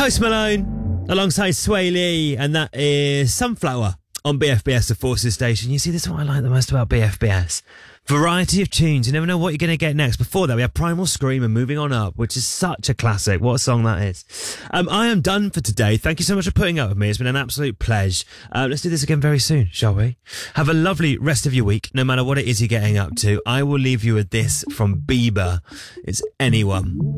Post Malone alongside Sway Lee, and that is Sunflower on BFBS, the Forces station. You see, this is what I like the most about BFBS. Variety of tunes. You never know what you're going to get next. Before that, we have Primal Scream and Moving On Up, which is such a classic. What a song that is. I am done for today. Thank you so much for putting up with me. It's been an absolute pleasure. Let's do this again very soon, shall we? Have a lovely rest of your week, no matter what it is you're getting up to. I will leave you with this from Bieber. It's Anyone.